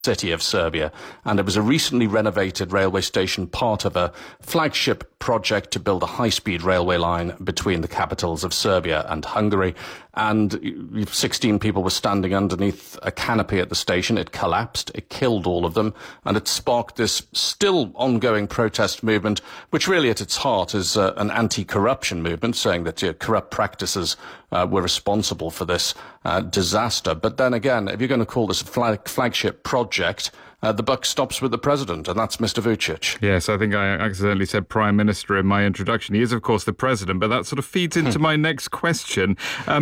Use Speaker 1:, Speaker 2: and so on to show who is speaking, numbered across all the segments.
Speaker 1: city of Serbia, and it was a recently renovated railway station, part of a flagship project to build a high-speed railway line between the capitals of Serbia and Hungary. And 16 people were standing underneath a canopy at the station. It collapsed, it killed all of them, and it sparked this still ongoing protest movement, which really at its heart is an anti-corruption movement, saying that corrupt practices were responsible for this disaster. But then again, if you're going to call this a flagship project, the buck stops with the president, and that's Mr. Vučić.
Speaker 2: Yes, I think I accidentally said Prime Minister in my introduction. He is, of course, the president, but that sort of feeds into my next question.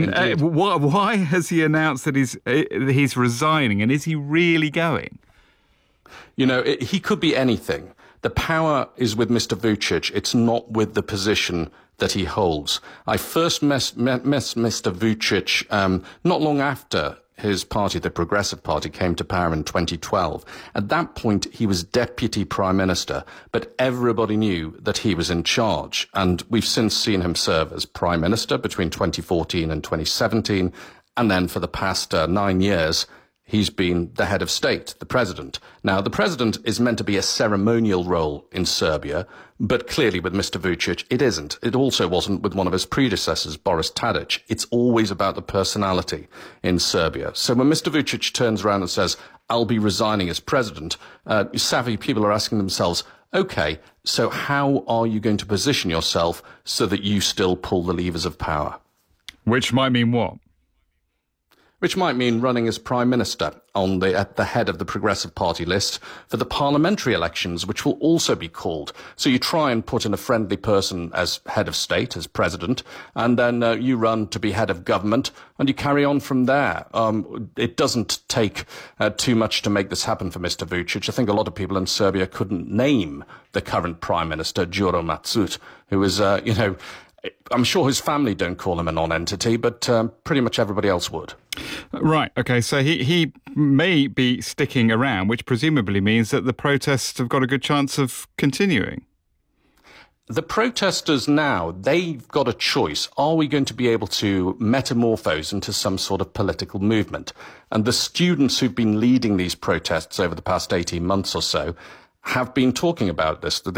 Speaker 2: Why has he announced that he's resigning, and is he really going?
Speaker 1: You know, he could be anything. The power is with Mr. Vučić. It's not with the position that he holds. I first met Mr. Vučić not long after his party, the Progressive Party, came to power in 2012. At that point, he was deputy prime minister, but everybody knew that he was in charge. And we've since seen him serve as prime minister between 2014 and 2017. And then for the past 9 years, he's been the head of state, the president. Now, the president is meant to be a ceremonial role in Serbia, but clearly with Mr. Vučić, it isn't. It also wasn't with one of his predecessors, Boris Tadić. It's always about the personality in Serbia. So when Mr. Vučić turns around and says, I'll be resigning as president, savvy people are asking themselves, okay, so how are you going to position yourself so that you still pull the levers of power?
Speaker 2: Which might mean what?
Speaker 1: Which might mean running as prime minister at the head of the Progressive Party list for the parliamentary elections, which will also be called. So you try and put in a friendly person as head of state, as president, and then you run to be head of government, and you carry on from there. It doesn't take too much to make this happen for Mr. Vučić. I think a lot of people in Serbia couldn't name the current prime minister, Đuro Matsut, who is, I'm sure his family don't call him a non-entity, but pretty much everybody else would.
Speaker 2: Right. OK, so he may be sticking around, which presumably means that the protests have got a good chance of continuing.
Speaker 1: The protesters now, they've got a choice. Are we going to be able to metamorphose into some sort of political movement? And the students who've been leading these protests over the past 18 months or so have been talking about this, that